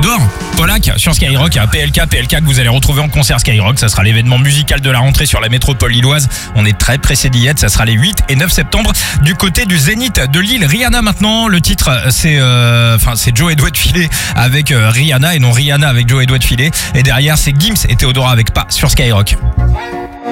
Odor, Polak sur Skyrock, PLK que vous allez retrouver en concert Skyrock. Ça sera l'événement musical de la rentrée sur la métropole lilloise. On est très pressé d'y être. Ça sera les 8 et 9 septembre du côté du Zénith de Lille. Rihanna maintenant. Le titre, c'est Joe et Doigts de Filet avec Rihanna et non Rihanna avec Joe et Doigts de Filet. Et derrière, c'est Gims et Théodora avec Pas sur Skyrock.